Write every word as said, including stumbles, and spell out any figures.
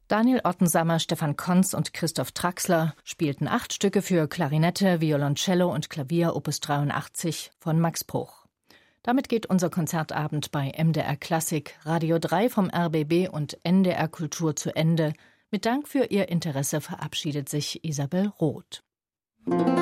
Daniel Ottensammer, Stefan Konz und Christoph Traxler spielten acht Stücke für Klarinette, Violoncello und Klavier Opus dreiundachtzig von Max Bruch. Damit geht unser Konzertabend bei M D R Klassik, Radio drei vom R B B und N D R Kultur zu Ende. Mit Dank für Ihr Interesse verabschiedet sich Isabel Roth.